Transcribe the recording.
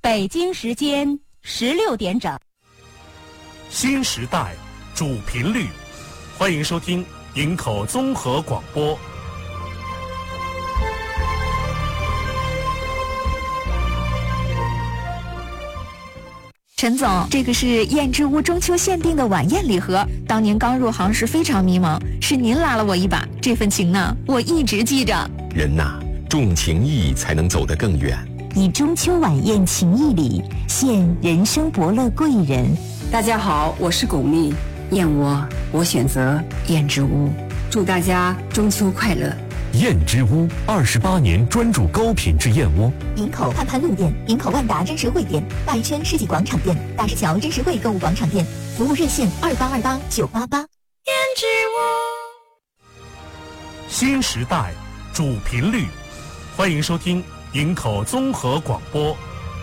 北京时间16点整。 新时代主频率，欢迎收听营口综合广播。 陈总，这个是燕之屋中秋限定的晚宴礼盒，当年刚入行时非常迷茫，是您拉了我一把，这份情呢，我一直记着。 人呐，重情义才能走得更远。 以中秋晚宴情谊礼，献人生伯乐贵人。 大家好，我是巩俐，燕窝我选择燕之屋，祝大家中秋快乐。 燕之屋28年专注高品质燕窝。 营口盼盼路店、营口万达真实汇店、大一圈世纪广场店、大石桥真实汇购物广场店，服务热线2828-988。 燕之屋。 新时代主频率，欢迎收听营口综合广播。